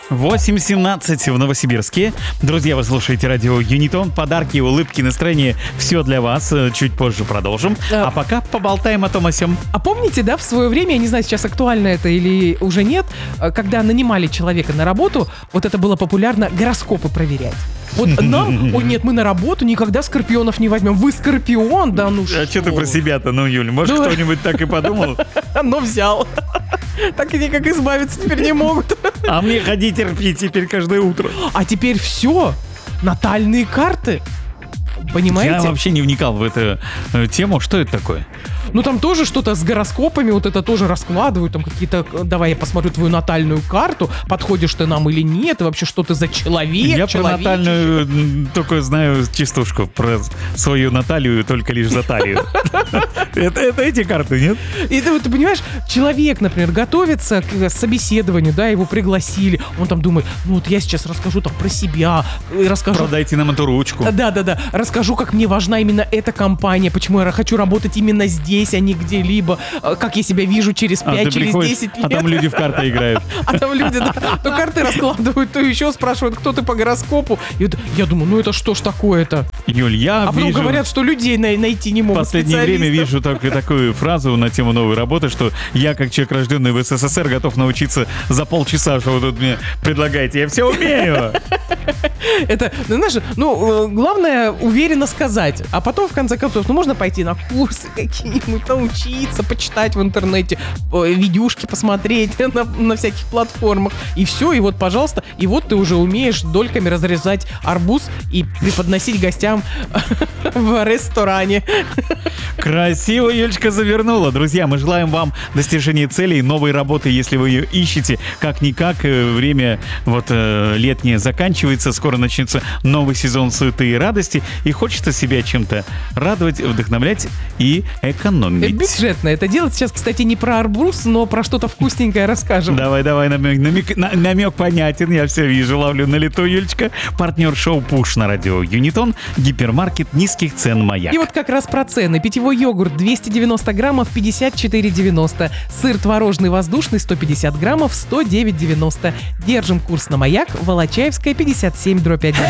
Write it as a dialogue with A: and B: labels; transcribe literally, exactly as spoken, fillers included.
A: восемь семнадцать в Новосибирске. Друзья, вы слушаете радио Юнитон. Подарки, улыбки, настроение. Все для вас. Чуть позже продолжим. А, а пока поболтаем о том о сём.
B: А помните, да, в свое время, я не знаю, сейчас актуально это или уже нет, когда нанимали человека на работу, вот это было популярно, гороскопы проверять. Вот нам, ой, нет, мы на работу никогда скорпионов не возьмем. Вы скорпион, да ну что?
A: А что ты про себя-то, ну, Юль? Может, кто-нибудь так и подумал?
B: Но взял. Так и никак избавиться теперь не могут.
A: А мне ходи терпеть теперь каждое утро.
B: А теперь все. Натальные карты. Понимаете?
A: Я вообще не вникал в эту э, тему. Что это такое?
B: Ну там тоже что-то с гороскопами, вот это тоже раскладывают, там какие-то, давай я посмотрю твою натальную карту, подходишь ты нам или нет, и вообще что ты за человек.
A: Я про натальную только знаю частушку, про свою Наталью только лишь за талию. Это эти карты, нет?
B: И ты, ты понимаешь, человек, например, готовится к собеседованию, да, его пригласили, он там думает, ну вот я сейчас расскажу там про себя, расскажу...
A: Продайте нам эту ручку.
B: Да-да-да, расскажу, как мне важна именно эта компания, почему я хочу работать именно здесь, а не где-либо, как я себя вижу через пять,
A: а
B: через десять лет.
A: А там люди в карты играют.
B: А там люди, да, то карты раскладывают, то еще спрашивают, кто ты по гороскопу. И вот я думаю, ну это что ж такое-то?
A: Юль, я
B: а потом
A: вижу...
B: говорят, что людей найти не могут.
A: В последнее время вижу только такую фразу на тему новой работы, что я, как человек, рожденный в СССР, готов научиться за полчаса, что вы тут мне предлагаете. Я все умею.
B: Это, знаешь, ну, главное уверенно сказать. А потом, в конце концов, ну, можно пойти на курсы какие-нибудь, научиться, почитать в интернете, видюшки посмотреть на, на всяких платформах. И все, и вот, пожалуйста, и вот ты уже умеешь дольками разрезать арбуз и преподносить гостям в ресторане.
A: Красиво Юлечка завернула. Друзья, мы желаем вам достижения целей, новой работы, если вы ее ищете. Как-никак, время вот летнее заканчивается, скоро начнется новый сезон суеты и радости, и хочется себя чем-то радовать, вдохновлять и экономить.
B: Бюджетно это делать. Сейчас, кстати, не про арбуз, но про что-то вкусненькое расскажем.
A: Давай, давай, намек, намек, намек понятен, я все вижу, ловлю на лету, Юлечка. Партнер шоу «Пуш» на радио Юнитон, гипермаркет низких цен «Маяк».
B: И вот как раз про цены. Питьевой йогурт двести девяносто граммов пятьдесят четыре девяносто. Сыр творожный воздушный сто пятьдесят граммов сто девять девяносто. Держим курс на «Маяк», Волочаевская, пятьдесят семь дробь один.